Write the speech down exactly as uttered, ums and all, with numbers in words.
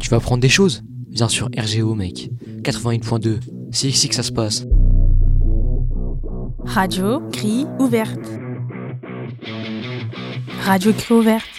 Tu vas apprendre des choses. Viens sur R G O, mec. quatre-vingt-huit point deux. C'est ici que ça se passe. Radio Grille ouverte. Radio Grille ouverte.